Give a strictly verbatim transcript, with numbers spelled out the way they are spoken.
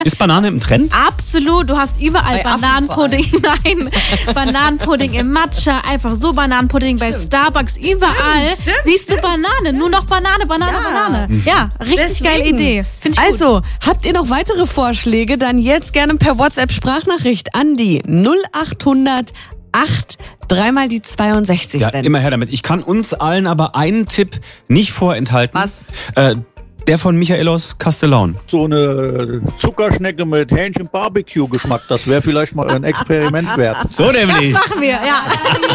Ist Banane im Trend? Absolut, du hast überall Bei Affen Bananenpudding, nein, Bananenpudding im Matcha, einfach so Bananenpudding bei Starbucks, überall Stimmt, siehst du stimmt. Banane, nur noch Banane, Banane, Ja. Banane. Ja, richtig Deswegen. geile Idee. Find ich gut. Also, habt ihr noch weitere Vorschläge? Dann jetzt gerne per WhatsApp-Sprachnachricht an die null acht hundert acht dreimal die zweiundsechzig Ja, senden. immer her damit. Ich kann uns allen aber einen Tipp nicht vorenthalten. Was? Äh, der von Michaelos Castellaun. So eine Zuckerschnecke mit Hähnchen-Barbecue-Geschmack, das wäre vielleicht mal ein Experiment wert. So nämlich. Machen wir, ja.